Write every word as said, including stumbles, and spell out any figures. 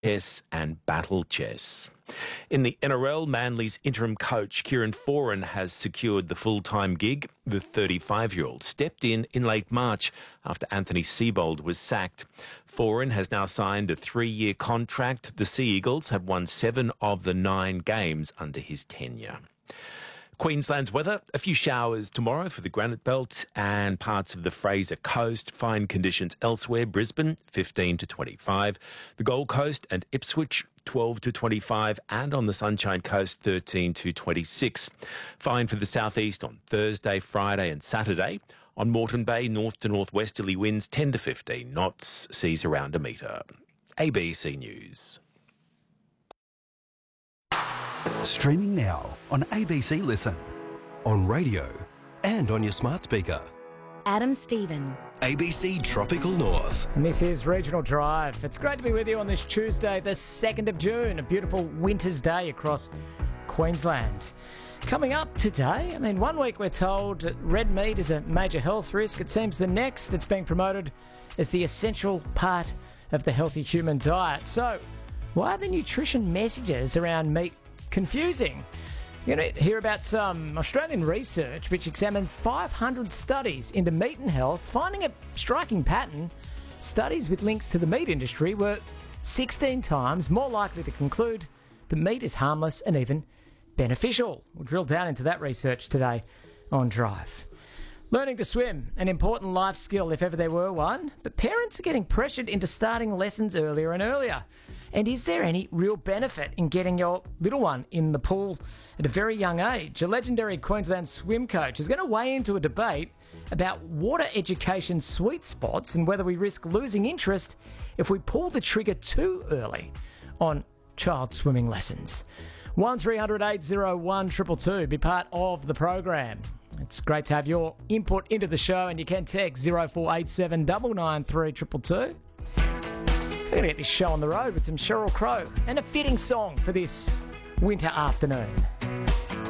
S and Battle Chess. In the N R L, Manly's interim coach Kieran Foran has secured the full-time gig. The thirty-five-year-old stepped in in late March after Anthony Seibold was sacked. Foran has now signed a three-year contract. The Sea Eagles have won seven of the nine games under his tenure. Queensland's weather, a few showers tomorrow for the Granite Belt and parts of the Fraser Coast. Fine conditions elsewhere. Brisbane, fifteen to twenty-five. The Gold Coast and Ipswich, twelve to twenty-five. And on the Sunshine Coast, thirteen to twenty-six. Fine for the southeast on Thursday, Friday and Saturday. On Moreton Bay, north to northwesterly winds, ten to fifteen knots. Seas around a metre. A B C News. Streaming now on A B C Listen, on radio and on your smart speaker. Adam Stephen. A B C Tropical North. And this is Regional Drive. It's great to be with you on this Tuesday, the second of June, a beautiful winter's day across Queensland. Coming up today, I mean, one week we're told that red meat is a major health risk. It seems the next it's being promoted as the essential part of the healthy human diet. So, why are the nutrition messages around meat confusing? You're going to hear about some Australian research which examined five hundred studies into meat and health, finding a striking pattern. Studies with links to the meat industry were sixteen times more likely to conclude that meat is harmless and even beneficial. We'll drill down into that research today on Drive. Learning to swim, an important life skill if ever there were one, but parents are getting pressured into starting lessons earlier and earlier. And is there any real benefit in getting your little one in the pool at a very young age? A legendary Queensland swim coach is going to weigh into a debate about water education sweet spots and whether we risk losing interest if we pull the trigger too early on child swimming lessons. one three hundred eight oh one two two two, be part of the program. It's great to have your input into the show, and you can text zero four eight seven nine nine three two two two. We're going to get this show on the road with some Sheryl Crow and a fitting song for this winter afternoon.